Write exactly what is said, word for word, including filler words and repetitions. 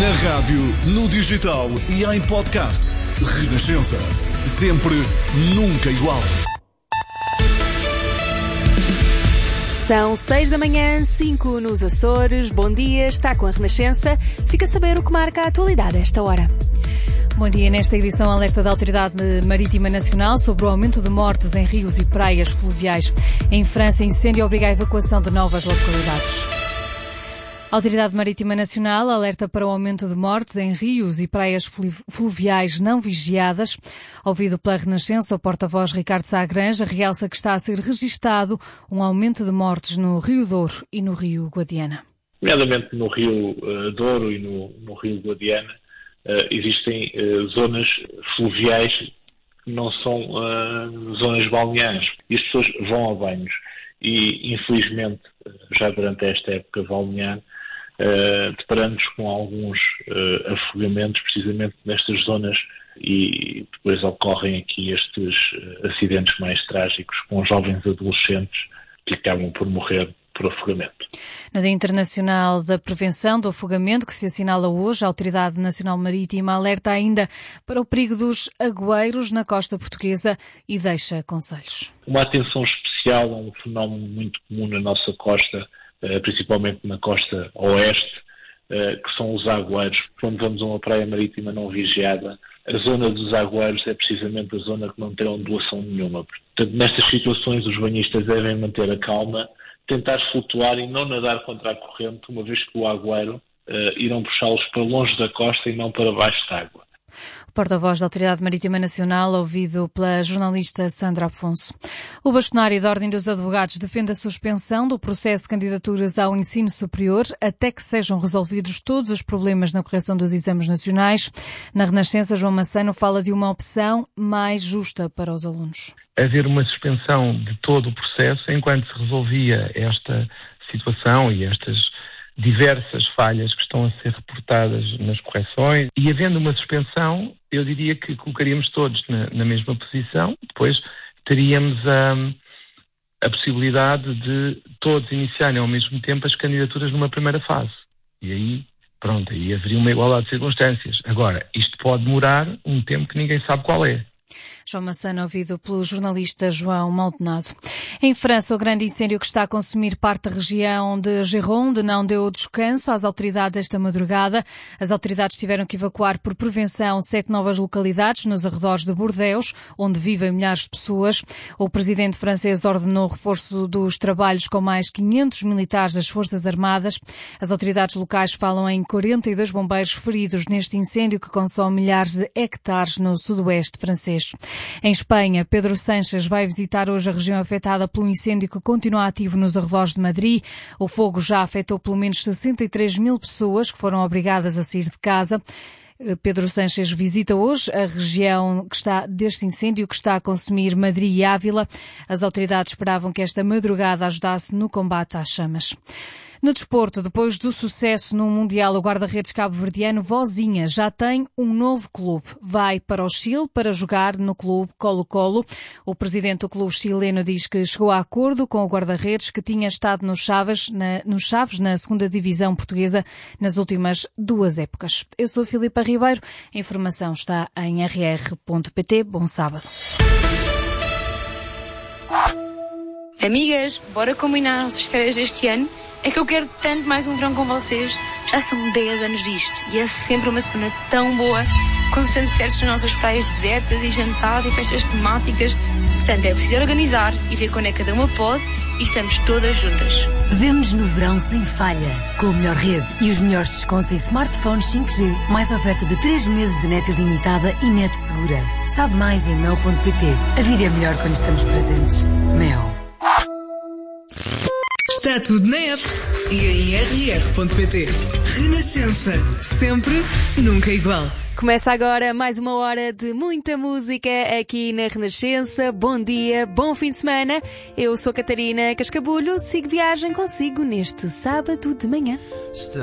Na rádio, no digital e em podcast. Renascença. Sempre, nunca igual. São seis da manhã, cinco nos Açores. Bom dia, está com a Renascença. Fica a saber o que marca a atualidade a esta hora. Bom dia. Nesta edição, alerta da Autoridade Marítima Nacional sobre o aumento de mortes em rios e praias fluviais. Em França, incêndio obriga a evacuação de novas localidades. A Autoridade Marítima Nacional alerta para o aumento de mortes em rios e praias fluviais não vigiadas. Ouvido pela Renascença, o porta-voz Ricardo Sá Granja realça que está a ser registado um aumento de mortes no Rio Douro e no Rio Guadiana. Nomeadamente no Rio uh, Douro e no, no Rio Guadiana, uh, existem uh, zonas fluviais que não são uh, zonas balneares e as pessoas vão a banhos. E, infelizmente, já durante esta época balnear, Uh, deparamos com alguns uh, afogamentos precisamente nestas zonas e depois ocorrem aqui estes uh, acidentes mais trágicos com jovens adolescentes que acabam por morrer por afogamento. No Dia Internacional da Prevenção do Afogamento, que se assinala hoje, a Autoridade Nacional Marítima alerta ainda para o perigo dos agueiros na costa portuguesa e deixa conselhos. Uma atenção especial a um fenómeno muito comum na nossa costa, principalmente na costa oeste, que são os agueiros. Quando vamos a uma praia marítima não vigiada, a zona dos agueiros é precisamente a zona que não tem ondulação nenhuma. Portanto, nestas situações os banhistas devem manter a calma, tentar flutuar e não nadar contra a corrente, uma vez que o agueiro uh, irão puxá-los para longe da costa e não para baixo d'água. O porta-voz da Autoridade Marítima Nacional, ouvido pela jornalista Sandra Afonso. O bastonário da Ordem dos Advogados defende a suspensão do processo de candidaturas ao ensino superior até que sejam resolvidos todos os problemas na correção dos exames nacionais. Na Renascença, João Massano fala de uma opção mais justa para os alunos. Haver uma suspensão de todo o processo enquanto se resolvia esta situação e estas diversas falhas que estão a ser reportadas nas correções, e havendo uma suspensão, eu diria que colocaríamos todos na, na mesma posição, depois teríamos a, a possibilidade de todos iniciarem ao mesmo tempo as candidaturas numa primeira fase. E aí, pronto, aí haveria uma igualdade de circunstâncias. Agora, isto pode demorar um tempo que ninguém sabe qual é. João Massano, ouvido pelo jornalista João Maldonado. Em França, o grande incêndio que está a consumir parte da região de Gironde não deu descanso às autoridades esta madrugada. As autoridades tiveram que evacuar por prevenção sete novas localidades nos arredores de Bordeaux, onde vivem milhares de pessoas. O presidente francês ordenou o reforço dos trabalhos com mais quinhentos militares das Forças Armadas. As autoridades locais falam em quarenta e dois bombeiros feridos neste incêndio que consome milhares de hectares no sudoeste francês. Em Espanha, Pedro Sánchez vai visitar hoje a região afetada pelo incêndio que continua ativo nos arredores de Madrid. O fogo já afetou pelo menos sessenta e três mil pessoas que foram obrigadas a sair de casa. Pedro Sánchez visita hoje a região que está deste incêndio que está a consumir Madrid e Ávila. As autoridades esperavam que esta madrugada ajudasse no combate às chamas. No desporto, depois do sucesso no Mundial, o guarda-redes cabo-verdiano Vozinha já tem um novo clube. Vai para o Chile para jogar no clube Colo-Colo. O presidente do clube chileno diz que chegou a acordo com o guarda-redes que tinha estado nos Chaves, na, nos Chaves, na segunda divisão portuguesa, nas últimas duas épocas. Eu sou a Filipa Ribeiro. A informação está em r r ponto p t. Bom sábado. Amigas, bora combinar as nossas férias deste ano? É que eu quero tanto mais um verão com vocês. Já são dez anos disto e é sempre uma semana tão boa, com sunsets nas nossas praias desertas e jantares e festas temáticas. Portanto, é preciso organizar e ver quando é que cada uma pode e estamos todas juntas. Vemo-nos no verão sem falha, com a melhor rede e os melhores descontos em smartphones cinco G, mais oferta de três meses de net ilimitada e net segura. Sabe mais em mel ponto p t. A vida é melhor quando estamos presentes. Mel. Está tudo na app e em r r ponto p t. Renascença, sempre, nunca igual. Começa agora mais uma hora de muita música aqui na Renascença. Bom dia, bom fim de semana. Eu sou a Catarina Cascabulho, sigo viagem consigo neste sábado de manhã.